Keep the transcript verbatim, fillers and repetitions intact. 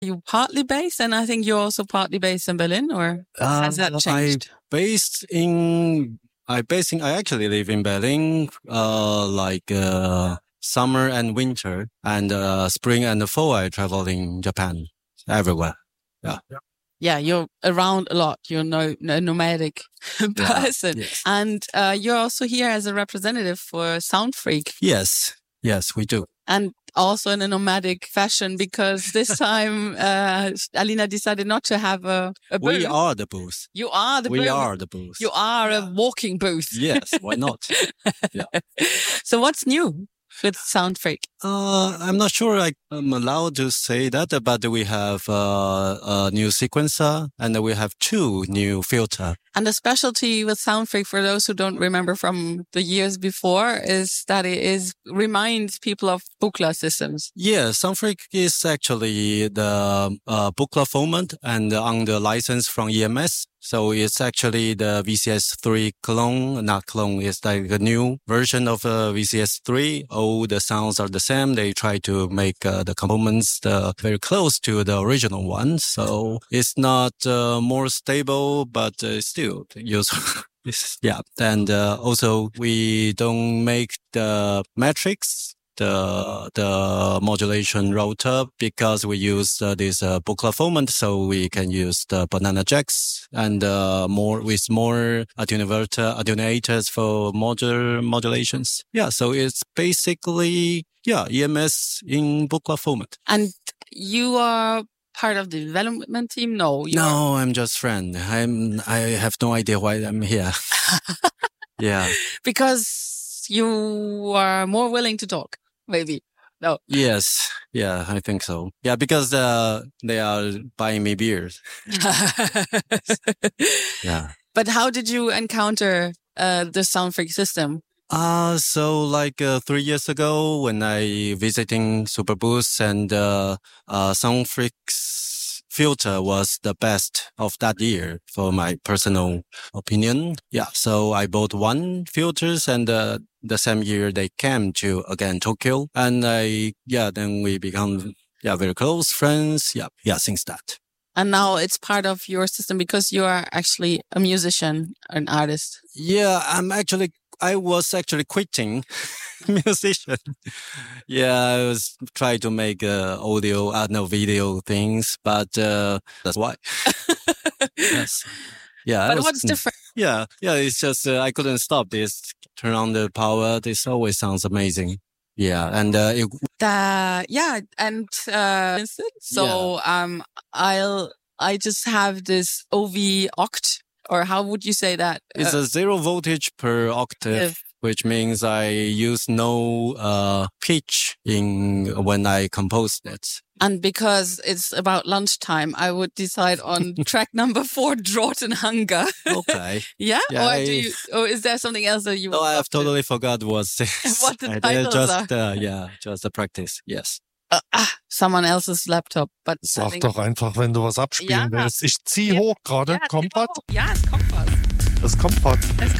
You partly based, and I think you're also partly based in Berlin, or has that Uh, changed? I based in. I based in. I actually live in Berlin. Uh, like uh, summer and winter, and uh, spring and fall. I travel in Japan everywhere. Yeah. Yeah, you're around a lot. You're no, no nomadic person. Yeah, yes. And uh, you're also here as a representative for Sound Freak. Yes. Yes, we do. And also in a nomadic fashion, because this time uh, Alina decided not to have a, a booth. We are the booth. You are the we booth. We are the booth. You are a walking booth. Yes, why not? Yeah. So what's new with Sound Freak? Uh, I'm not sure I, I'm allowed to say that, but we have uh, a new sequencer and we have two new filter. And the specialty with Sound Freak, for those who don't remember from the years before, is that it is reminds people of Buchla systems. Yeah, Sound Freak is actually the uh, Buchla format and on the license from E M S. So it's actually the V C S three clone, not clone, it's like a new version of uh, V C S three. All the sounds are the same. They try to make uh, the components uh, very close to the original one. So it's not uh, more stable, but uh, still useful. Yeah. And uh, also we don't make the metrics. The the modulation router because we use uh, this uh, Buchla format, so we can use the banana jacks and uh, more with more attenuator attenuators for modular modulations. Yeah, so it's basically yeah E M S in Buchla format. And you are part of the development team? No, you're... no, I'm just friend. I'm I have no idea why I'm here. Yeah, because you are more willing to talk. Maybe. No. Yes. Yeah, I think so. Yeah, because uh, they are buying me beers. Yeah. But how did you encounter uh, the Sound Freak system? Uh, so like uh, three years ago when I visiting Superboost and uh, uh, Sound Freak's filter was the best of that year for my personal opinion. Yeah, so I bought one filters and uh, the same year they came to again Tokyo and I yeah then we become yeah very close friends. Yeah, yeah since that. And now it's part of your system because you are actually a musician, an artist. Yeah, I'm actually. I was actually quitting musician. Yeah, I was trying to make uh, audio, uh, no video things, but uh, that's why. Yes. Yeah. But was, what's different? Yeah, yeah. It's just uh, I couldn't stop this. Turn on the power. This always sounds amazing. Yeah, and uh, it, the yeah, and uh, so yeah. um, I'll I just have this O V oct. Or how would you say that? It's uh, a zero voltage per octave, if, which means I use no uh, pitch in when I compose it. And because it's about lunchtime, I would decide on track number four, Drought and Hunger. Okay. Yeah? yeah or, I, do you, or is there something else that you... No, I have totally forgot what this. What the titles just, are. Uh, yeah, just the practice, yes. Uh, ah, someone else's laptop. But Sag doch einfach, wenn du was abspielen ja. willst. Ich zieh ja. hoch gerade. Ja, kommt was? Ja, es kommt was. Es kommt was. Es